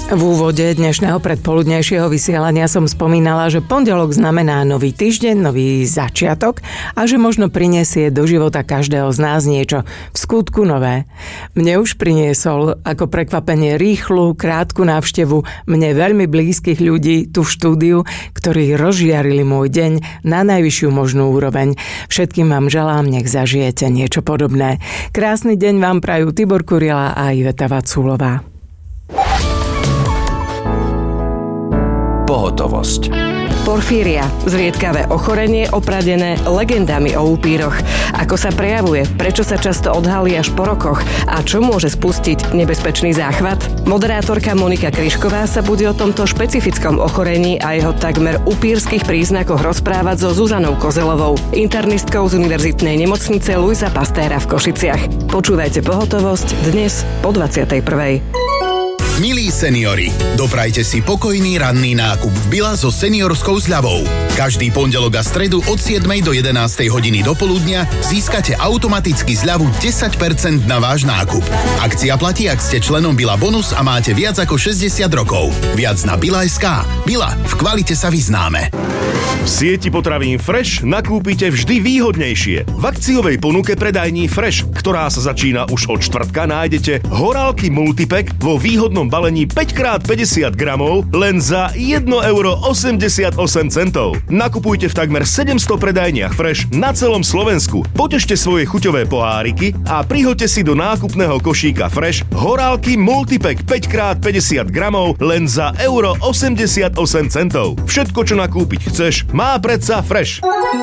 V úvode dnešného predpoludnejšieho vysielania som spomínala, že pondelok znamená nový týždeň, nový začiatok a že možno prinesie do života každého z nás niečo v skutku nové. Mne už priniesol ako prekvapenie rýchlu, krátku návštevu mne veľmi blízkych ľudí tu v štúdiu, ktorí rozžiarili môj deň na najvyššiu možnú úroveň. Všetkým vám želám, nech zažijete niečo podobné. Krásny deň vám prajú Tibor Kuriela a Iveta Vaculová. Pohotovosť. Porfíria, zriedkavé ochorenie opradené legendami o upíroch. Ako sa prejavuje, prečo sa často odhalí až po rokoch a čo môže spustiť nebezpečný záchvat? Moderátorka Monika Kryšková sa bude o tomto špecifickom ochorení a jeho takmer upírskych príznakoch rozprávať so Zuzanou Kozelovou, internistkou z Univerzitnej nemocnice Luisa Pastéra v Košiciach. Počúvajte Pohotovosť dnes po 21. Milí seniori, doprajte si pokojný ranný nákup v Billa so seniorskou zľavou. Každý pondelok a stredu od 7. do 11. hodiny do poludnia získate automaticky zľavu 10% na váš nákup. Akcia platí, ak ste členom Billa Bonus a máte viac ako 60 rokov. Viac na Billa.sk. Billa, v kvalite sa vyznáme. V sieti potravín Fresh nakúpite vždy výhodnejšie. V akciovej ponuke predajní Fresh, ktorá sa začína už od štvrtka, nájdete horálky multipack vo výhodnom balení 5x50 gramov len za 1,88 €. Nakupujte v takmer 700 predajniach Fresh na celom Slovensku. Potešte svoje chuťové poháriky a prihoďte si do nákupného košíka Fresh horálky multipack 5x50 gramov len za 1,88 €. Všetko, čo nakúpiť chceš, má predsa Fresh.